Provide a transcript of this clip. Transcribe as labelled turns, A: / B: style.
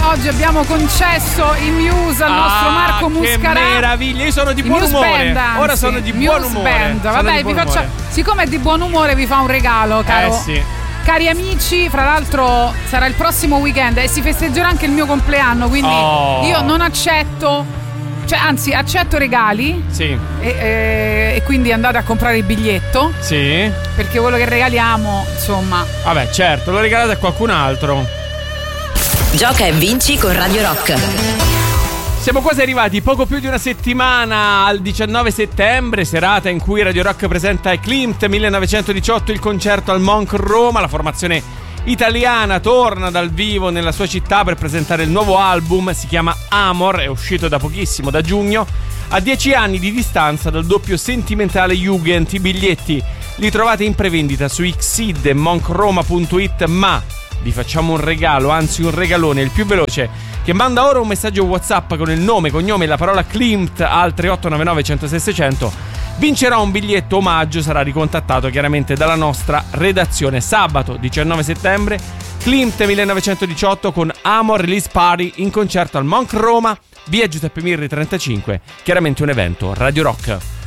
A: oggi abbiamo concesso i Muse al nostro Marco Muscarà.
B: Che meraviglia, io sono di buon umore.
A: Band,
B: ora sono di buon umore.
A: Vabbè, vi faccio, siccome è di buon umore vi fa un regalo, caro.
B: Sì.
A: Cari amici, fra l'altro sarà il prossimo weekend e si festeggerà anche il mio compleanno, quindi io non accetto, cioè anzi accetto regali.
B: Sì.
A: E quindi andate a comprare il biglietto.
B: Sì.
A: Perché quello che regaliamo, insomma.
B: Vabbè, certo, lo regalate a qualcun altro.
C: Gioca e vinci con Radio Rock.
B: Siamo quasi arrivati, poco più di una settimana al 19 settembre, serata in cui Radio Rock presenta Eclimt 1918, il concerto al Monk Roma. La formazione italiana torna dal vivo nella sua città per presentare il nuovo album, si chiama Amor, è uscito da pochissimo, da giugno, a 10 anni di distanza dal doppio sentimentale Jugend. I biglietti li trovate in prevendita su Xid e monkroma.it, ma vi facciamo un regalo, anzi un regalone, il più veloce che manda ora un messaggio WhatsApp con il nome, cognome e la parola Klimt al 3899 106 600 vincerà un biglietto omaggio, sarà ricontattato chiaramente dalla nostra redazione. Sabato 19 settembre Klimt 1918 con Amor Release Party in concerto al Monk Roma, via Giuseppe Mirri 35, chiaramente un evento Radio Rock.